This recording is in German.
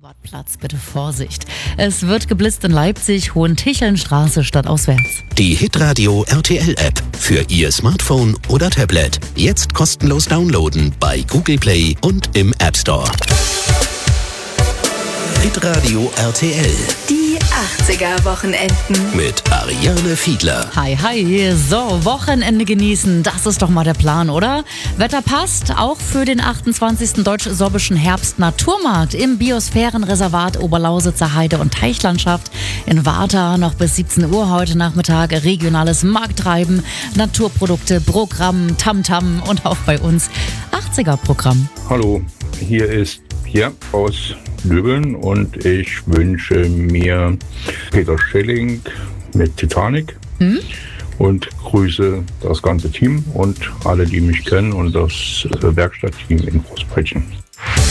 Platz, bitte Vorsicht. Es wird geblitzt in Leipzig, Hohentichelnstraße stadtauswärts. Die Hitradio RTL App für Ihr Smartphone oder Tablet. Jetzt kostenlos downloaden bei Google Play und im App Store. Hitradio RTL. Die 80er-Wochenenden. Mit Ariane Fiedler. Hi, hi. So, Wochenende genießen, das ist doch mal der Plan, oder? Wetter passt auch für den 28. Deutsch-Sorbischen Herbst-Naturmarkt im Biosphärenreservat Oberlausitzer Heide- und Teichlandschaft in Warta. Noch bis 17 Uhr heute Nachmittag regionales Markttreiben, Naturprodukte, Programm, Tamtam und auch bei uns 80er-Programm. Hallo, hier ist Pierre aus Löbeln und ich wünsche mir Peter Schelling mit Titanic und grüße das ganze Team und alle, die mich kennen und das Werkstattteam in Großbrechen.